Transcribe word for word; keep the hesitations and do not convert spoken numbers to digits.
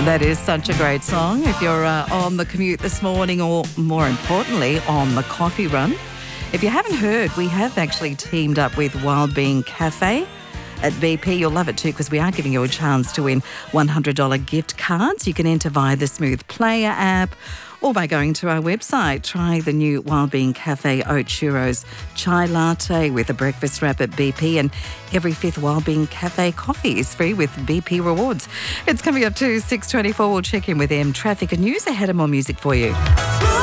That is such a great song. If you're uh, on the commute this morning, or more importantly, on the coffee run. If you haven't heard, we have actually teamed up with Wild Bean Cafe at B P. You'll love it too, because we are giving you a chance to win one hundred dollars gift cards. You can enter via the Smooth Player app or by going to our website. Try the new Wild Bean Cafe Oat Churros Chai Latte with a breakfast wrap at B P, and every fifth Wild Bean Cafe coffee is free with B P rewards. It's coming up to six twenty-four. We'll check in with them. Traffic and news ahead, and more music for you.